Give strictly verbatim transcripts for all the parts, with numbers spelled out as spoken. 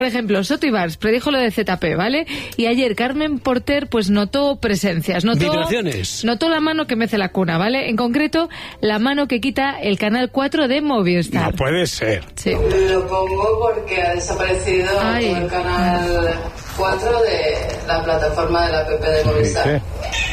Por ejemplo, Soto Ibars predijo lo de Z P, ¿vale? Y ayer Carmen Porter pues notó presencias, notó, vibraciones. Notó la mano que mece la cuna, ¿vale? En concreto, la mano que quita el canal cuatro de Movistar. No puede ser. Sí. Lo pongo porque ha desaparecido Ay. el canal cuatro de la plataforma de la app de Movistar.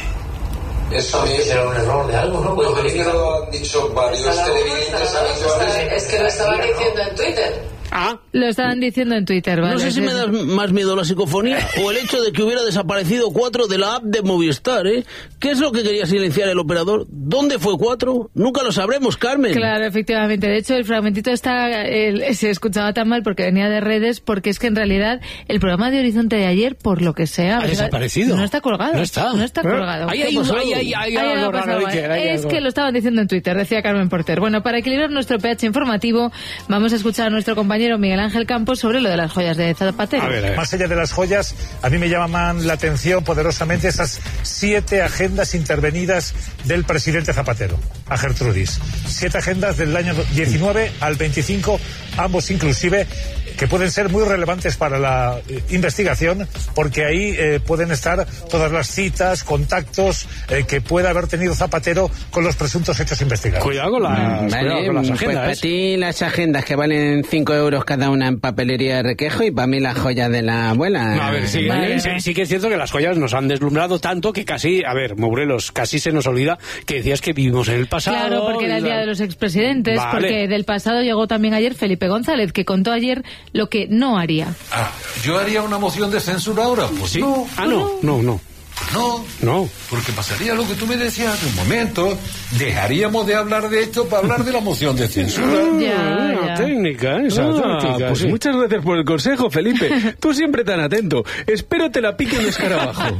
Eso también será un error de algo, ¿no? Pues venir que lo han dicho varios televidentes habituales. Es que lo estaban diciendo en Twitter. Ah, Lo estaban diciendo en Twitter, ¿vale? No sé si me da más miedo la psicofonía o el hecho de que hubiera desaparecido cuatro de la app de Movistar, ¿eh? ¿Qué es lo que quería silenciar el operador? ¿Dónde fue cuatro? Nunca lo sabremos, Carmen. Claro, efectivamente. De hecho, el fragmentito está, el, se escuchaba tan mal porque venía de redes, porque es que en realidad el programa de Horizonte de ayer, por lo que sea... ha desaparecido. No está colgado. No está. No está ¿Eh? colgado. Ahí ¿Qué hay, pasó? hay, hay, hay Ahí algo ha raro, pasado, Iker, hay Es algo. que lo estaban diciendo en Twitter, decía Carmen Porter. Bueno, para equilibrar nuestro pH informativo, vamos a escuchar a nuestro compañero Miguel Ángel Campos sobre lo de las joyas de Zapatero. A ver, a ver. Más allá de las joyas, a mí me llaman la atención poderosamente esas siete agendas intervenidas del presidente Zapatero, a Gertrudis. Siete agendas del año diecinueve al veinticinco, ambos inclusive, que pueden ser muy relevantes para la eh, investigación, porque ahí eh, pueden estar todas las citas, contactos eh, que pueda haber tenido Zapatero con los presuntos hechos investigados. Cuidado con las, Vale, cuidado con las pues agendas. para ti las agendas que valen cinco euros cada una en papelería de Requejo y para mí las joyas de la abuela. No, a ver, sí, Vale. sí, sí que es cierto que las joyas nos han deslumbrado tanto que casi, a ver, Morelos, casi se nos olvida que decías que vivimos en el pasado. Claro, porque era el día de los expresidentes, Vale. porque del pasado llegó también ayer Felipe González, que contó ayer lo que no haría. Ah, ¿yo haría una moción de censura ahora? Pues ¿Sí? no. Ah, no, no, no. No, No. porque pasaría lo que tú me decías hace un momento. Dejaríamos de hablar de esto para hablar de la moción de censura. Ya, Una ya. técnica, esa Ah, técnica. pues sí. muchas gracias por el consejo, Felipe. Tú siempre tan atento. Espero te la pique un escarabajo.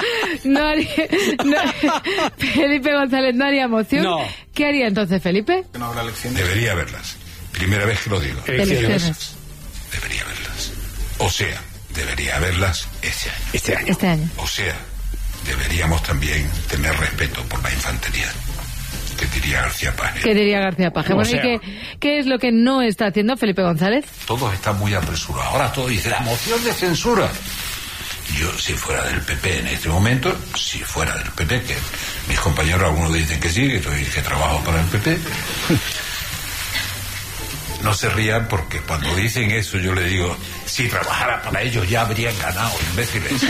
No haría, no- Felipe González no haría moción. No. ¿Qué haría entonces Felipe? Debería verlas. Primera vez que lo digo. Elecciones. Elecciones. Debería verlas. O sea, debería verlas este año. Este año. Este año. O sea, deberíamos también tener respeto por la infantería. Que diría García Páez. ¿Qué diría García Paje? O Bueno, sea. ¿y qué, qué es lo que no está haciendo Felipe González? Todos están muy apresurados. Ahora todo dice la moción de censura. Yo, si fuera del P P en este momento, si fuera del P P, que mis compañeros algunos dicen que sí, que, estoy, que trabajo para el P P. No se rían porque cuando dicen eso yo le digo, si trabajara para ellos ya habrían ganado, imbéciles.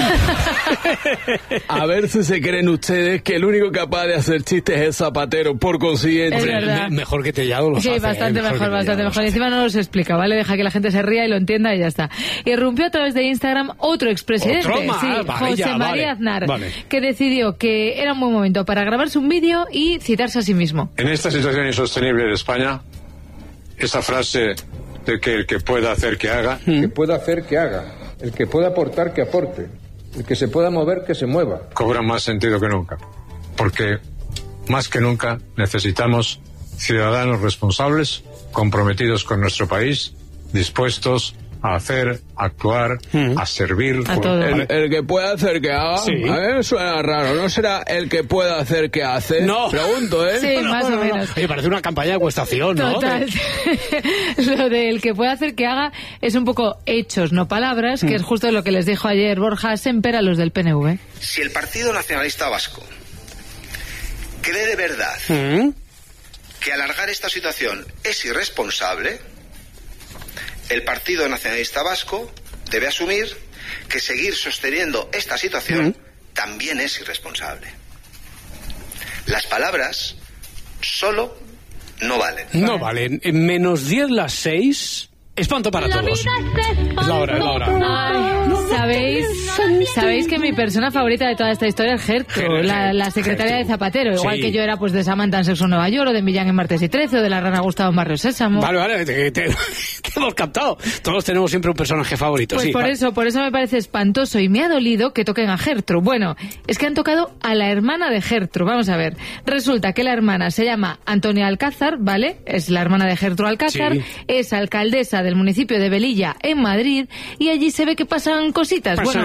A ver si se creen ustedes que el único capaz de hacer chistes es Zapatero, por consiguiente. Es verdad. Me- mejor que Tellado los Sí, hace, bastante ¿eh? mejor, que bastante Tellado los mejor. Y hace. encima no los explica, ¿vale? Deja que la gente se ría y lo entienda y ya está. Irrumpió a través de Instagram otro expresidente, ¿Otro más? sí, Vale, José ya, María vale, Aznar, vale. que decidió que era un buen momento para grabarse un vídeo y citarse a sí mismo. En esta situación insostenible de España, esa frase de que el que pueda hacer que haga, que pueda hacer que haga, el que pueda aportar que aporte, el que se pueda mover que se mueva. cobra más sentido que nunca. Porque más que nunca necesitamos ciudadanos responsables, comprometidos con nuestro país, dispuestos a hacer, a actuar, a servir. A todo. El, el que pueda hacer que haga, Sí. a ver, suena raro. ¿No será el que pueda hacer que hace? No. Pregunto, ¿eh? Sí, más o menos. Oye, parece una campaña de cuestación, ¿no? Total. Lo del que puede hacer que haga es un poco hechos, no palabras, que es justo lo que les dijo ayer Borja Semper a los del P N V. Si el Partido Nacionalista Vasco cree de verdad ¿Mm? que alargar esta situación es irresponsable, el Partido Nacionalista Vasco debe asumir que seguir sosteniendo esta situación también es irresponsable. Las palabras solo no valen. No valen. En menos diez las seis. Espanto para todos. Es la hora, es la hora. Ay, ¿sabéis, sabéis que mi persona favorita de toda esta historia es Gertrude, la, la secretaria de Zapatero? Igual Sí. que yo era pues de Samantha en Sexo en Nueva York, o de Millán en Martes y Trece, o de la Rana Gustavo en Barrio Sésamo. Vale, vale, te, te- te hemos captado. Todos tenemos siempre un personaje favorito, Pues sí. por va. eso, por eso me parece espantoso y me ha dolido que toquen a Gertrude. Bueno, es que han tocado a la hermana de Gertrude. Vamos a ver. Resulta que la hermana se llama Antonia Alcázar, ¿vale? Es la hermana de Gertrude Alcázar. Sí. Es alcaldesa del municipio de Velilla, en Madrid, y allí se ve que pasan cositas. Pasan bueno, cositas.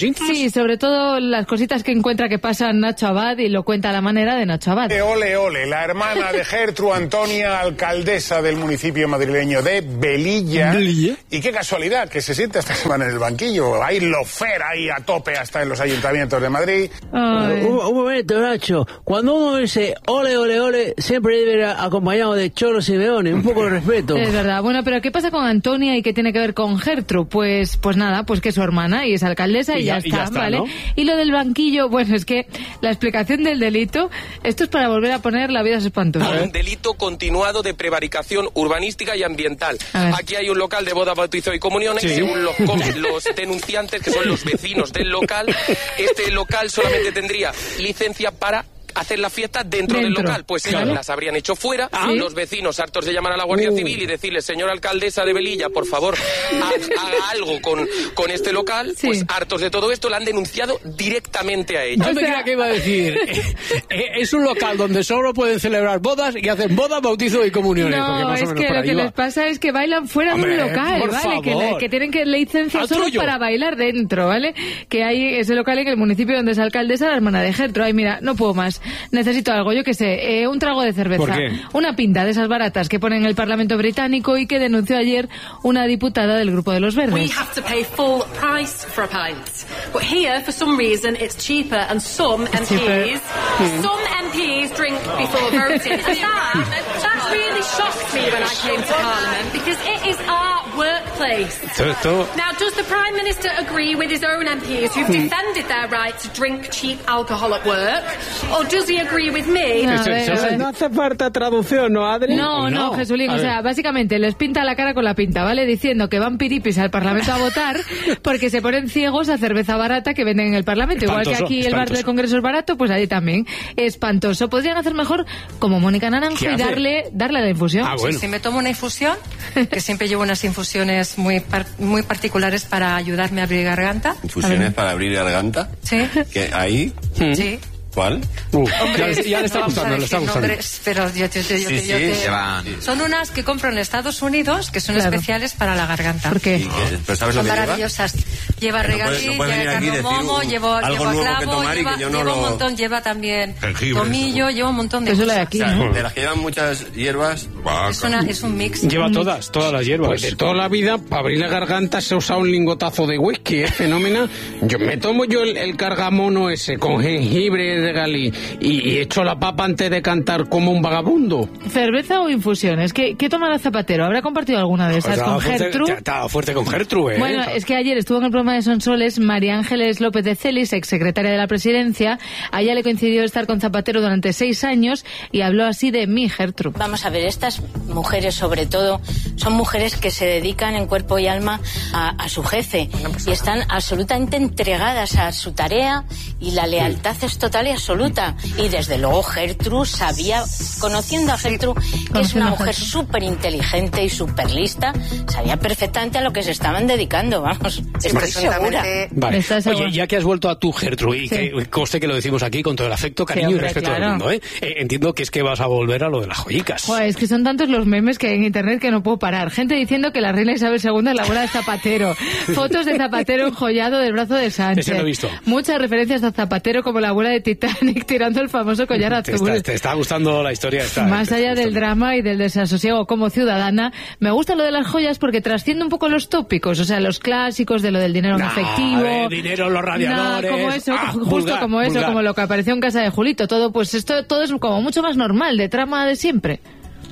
bonitas. Sí, sobre todo las cositas que encuentra que pasa Nacho Abad y lo cuenta a la manera de Nacho Abad. Ole, ole, la hermana de Gertrude Antonia, alcaldesa del municipio madrileño de Velilla. ¿Velilla? Y qué casualidad que se siente esta semana en el banquillo. Hay lofer ahí a tope hasta en los ayuntamientos de Madrid. Un, un momento, Nacho. Cuando uno dice ole, ole, ole, siempre debe ir acompañado de Cholo Simeone. Un poco de respeto. Es verdad. Bueno, pero ¿qué pasa con Antonia y qué tiene que ver con Gertrude? Pues, pues nada, pues que es su hermana y es alcaldesa y, y, ya, ya, está, y ya está, ¿vale? ¿No? Y lo del banquillo, bueno, es que la explicación del delito, esto es para volver a poner La vida es espantosa. Un delito continuado de prevaricación urbanística y ambiental. Aquí hay un local de boda, bautizo y comuniones, sí. Según los, los denunciantes, que son los vecinos del local, este local solamente tendría licencia para hacer la fiesta dentro, dentro. del local, pues claro. Ellos las habrían hecho fuera, ¿sí? Los vecinos hartos de llamar a la Guardia uh. Civil y decirle, señora alcaldesa de Velilla, por favor, ha, haga algo con, con este local, sí. Pues hartos de todo esto, la han denunciado directamente a ella. Yo me creía que iba a decir, eh, es un local donde solo pueden celebrar bodas y hacen bodas, bautizo y comuniones. No, más es que lo que va. les pasa es que bailan fuera Hombre, de un local, ¿vale? Que, le, que tienen que licencia solo yo. para bailar dentro, ¿vale? Que hay ese local en el municipio donde es alcaldesa, la hermana de Gertrude. Ay, mira, no puedo más. Necesito algo, yo qué sé, eh, un trago de cerveza. ¿Por qué? Una pinta de esas baratas que ponen en el Parlamento británico y que denunció ayer una diputada del Grupo de los Verdes. We have to pay full price for a pint. But here, for some reason, it's cheaper and some M Ps, mm. some M Ps drink before voting. And that, that really shocked me when I came to Parliament because it is our workplace. Esto, esto... Now, does the Prime Minister agree with his own M Ps who've mm. defended their right to drink cheap alcohol at work? Or does he agree with me? No, ver, ver. no hace falta traducción, ¿no, Adri? No, no, no Jesulín, o sea, básicamente les pinta la cara con la pinta, ¿vale? Diciendo que van piripis al Parlamento a votar porque se ponen ciegos a cerveza barata que venden en el Parlamento. Espantoso, Igual que aquí espantoso. el bar del Congreso es barato, pues allí también. Espantoso. Podrían hacer mejor como Mónica Naranjo y darle, darle la infusión. Ah, bueno. Si me tomo una infusión, que siempre llevo unas infusiones muy par muy particulares para ayudarme a abrir garganta. ¿Infusiones para abrir garganta? Sí. ¿Qué, ¿Ahí? Sí. ¿Cuál? Uh, Hombre, ya, ya le está gustando, le está gustando. Nombres, pero yo, yo, yo, sí, yo, sí, yo te... llevan... Son unas que compro en Estados Unidos, que son claro. especiales para la garganta. ¿Por qué? ¿Pero sabes lo son que maravillosas. Lleva, lleva regalí, no lleva cardamomo, lleva, lleva clavo, lleva, no lleva lo... un montón, lleva también jengibre, tomillo, eso. lleva un montón de eso cosas. De, aquí, o sea, ¿no? de las que llevan muchas hierbas... Es, una, es un mix. Lleva un todas, mix. todas las hierbas. Pues de toda la vida, para abrir la garganta se usa un lingotazo de whisky, ¿eh? Fenómeno. Yo me tomo yo el, el cargamono ese con jengibre de galí y, y echo la papa antes de cantar como un vagabundo. ¿Cerveza o infusiones? ¿Qué, qué tomará Zapatero? ¿Habrá compartido alguna de esas con Gertrude? Estaba fuerte con Gertrude, ¿eh? Bueno, es que ayer estuvo en el programa de Sonsoles María Ángeles López de Celis, exsecretaria de la Presidencia. A ella le coincidió estar con Zapatero durante seis años y habló así de mi Gertrude. Vamos a ver, estas mujeres sobre todo son mujeres que se dedican en cuerpo y alma a, a su jefe y están absolutamente entregadas a su tarea y la lealtad es total y absoluta. Y desde luego Gertrude sabía, conociendo a Gertrude, que es una mujer súper inteligente y súper lista, sabía perfectamente a lo que se estaban dedicando, vamos, estoy segura. Vale. Oye, ya que has vuelto a tu Gertrude, y sí. que conste que lo decimos aquí con todo el afecto, cariño sí, hombre, y respeto claro. del mundo, ¿eh? Eh, entiendo que es que vas a volver a lo de las joyicas. Joder, es que son tantos los memes que hay en internet que no puedo parar. Gente diciendo que la reina Isabel segunda es la abuela de Zapatero. Fotos de Zapatero enjollado del brazo de Sánchez. Ese lo he visto. Muchas referencias a Zapatero como la abuela de Titanic tirando el famoso collar azul. Te está, te está gustando la historia. Está, Más allá del drama y del desasosiego como ciudadana, me gusta lo de las joyas porque trasciende un poco los tópicos, o sea, los clásicos de lo del dinero en nah, efectivo. De dinero, los radiadores. Nah, como eso, ah, justo vulgar, como eso, vulgar. como lo que apareció en casa de Julito. Todo, pues esto todo es como mucho más normal, de trama de siempre.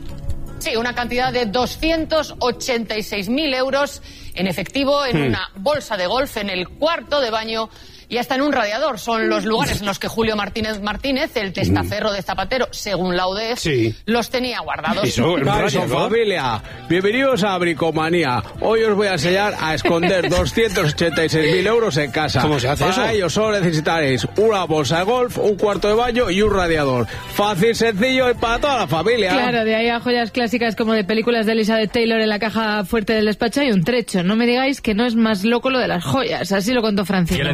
Sí, una cantidad de doscientos ochenta y seis mil euros en efectivo en hmm. una bolsa de golf en el cuarto de baño y hasta en un radiador. Son los lugares en los que Julio Martínez Martínez, el testaferro de Zapatero, según la U D E F, sí. los tenía guardados. Eso, Eso familia, bienvenidos a Bricomanía. Hoy os voy a enseñar a esconder doscientos ochenta y seis mil euros en casa. ¿Cómo se hace Para eso? Para ello solo necesitaréis una bolsa de golf, un cuarto de baño y un radiador. Fácil, sencillo y para toda la familia. Claro, de ahí a joyas clásicas como de películas de Elizabeth Taylor en la caja fuerte del despacho hay un trecho. No me digáis que no es más loco lo de las joyas. Así lo contó Francisco. Y el atestado de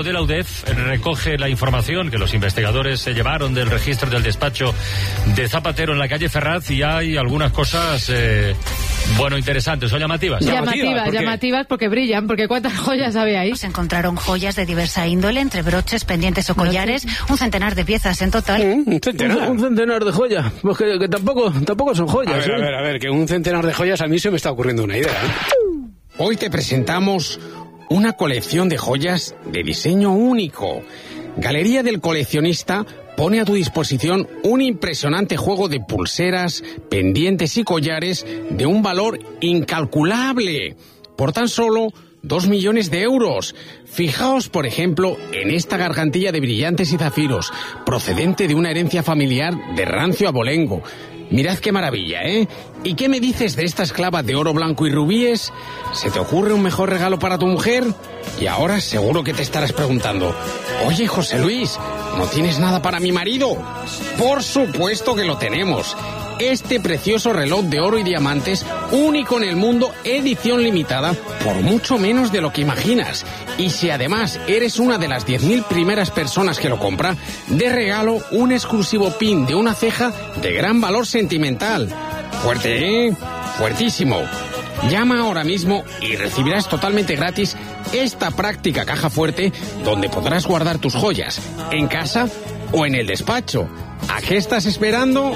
de la U D E F recoge la información que los investigadores se llevaron del registro del despacho de Zapatero en la calle Ferraz y hay algunas cosas, eh, bueno, interesantes o llamativas. Llamativas, ¿Por llamativas porque brillan, porque ¿cuántas joyas había ahí? Se encontraron joyas de diversa índole, entre broches, pendientes o collares, un centenar de piezas en total. Mm, un, centenar. Un, un centenar de joyas, pues que, que tampoco, tampoco son joyas. A ver, ¿eh? a ver, a ver, que un centenar de joyas a mí se me está ocurriendo una idea. ¿eh? Hoy te presentamos una colección de joyas de diseño único. Galería del Coleccionista pone a tu disposición un impresionante juego de pulseras, pendientes y collares de un valor incalculable, por tan solo dos millones de euros. Fijaos, por ejemplo, en esta gargantilla de brillantes y zafiros, procedente de una herencia familiar de rancio abolengo. Mirad qué maravilla, ¿eh? ¿Y qué me dices de esta esclava de oro blanco y rubíes? ¿Se te ocurre un mejor regalo para tu mujer? Y ahora seguro que te estarás preguntando, oye, José Luis, ¿no tienes nada para mi marido? Por supuesto que lo tenemos. Este precioso reloj de oro y diamantes, único en el mundo, edición limitada, por mucho menos de lo que imaginas. Y si además eres una de las diez mil primeras personas que lo compra, de regalo un exclusivo pin de una ceja de gran valor sentimental. Fuerte, ¿eh? Fuertísimo. Llama ahora mismo y recibirás totalmente gratis esta práctica caja fuerte donde podrás guardar tus joyas, en casa o en el despacho. ¿A qué estás esperando?